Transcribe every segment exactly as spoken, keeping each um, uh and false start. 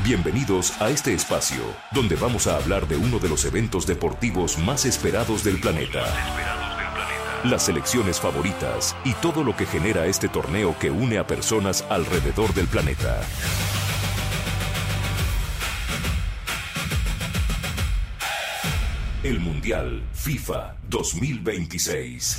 Bienvenidos a este espacio, donde vamos a hablar de uno de los eventos deportivos más esperados del planeta. Las selecciones favoritas y todo lo que genera este torneo que une a personas alrededor del planeta. El Mundial FIFA dos mil veintiséis.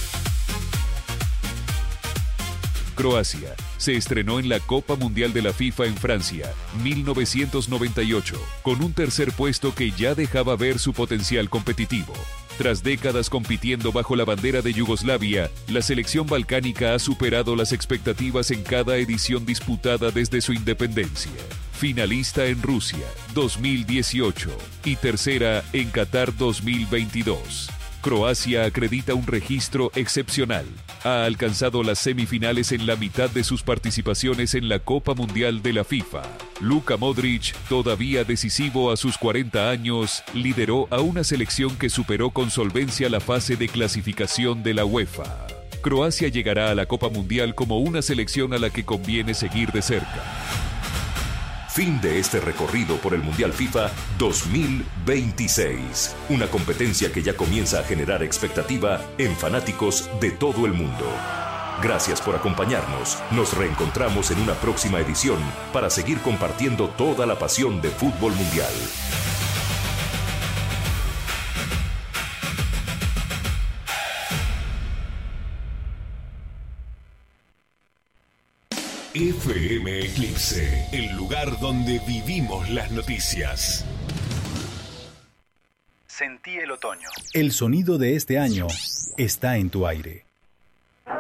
Croacia se estrenó en la Copa Mundial de la FIFA en Francia, mil novecientos noventa y ocho, con un tercer puesto que ya dejaba ver su potencial competitivo. Tras décadas compitiendo bajo la bandera de Yugoslavia, la selección balcánica ha superado las expectativas en cada edición disputada desde su independencia. Finalista en Rusia, dos mil dieciocho, y tercera en Qatar dos mil veintidós. Croacia acredita un registro excepcional. Ha alcanzado las semifinales en la mitad de sus participaciones en la Copa Mundial de la FIFA. Luka Modric, todavía decisivo a sus cuarenta años, lideró a una selección que superó con solvencia la fase de clasificación de la UEFA. Croacia llegará a la Copa Mundial como una selección a la que conviene seguir de cerca. Fin de este recorrido por el Mundial FIFA dos mil veintiséis. Una competencia que ya comienza a generar expectativa en fanáticos de todo el mundo. Gracias por acompañarnos. Nos reencontramos en una próxima edición para seguir compartiendo toda la pasión de fútbol mundial. F M Eclipse, el lugar donde vivimos las noticias. Sentí el otoño. El sonido de este año está en tu aire.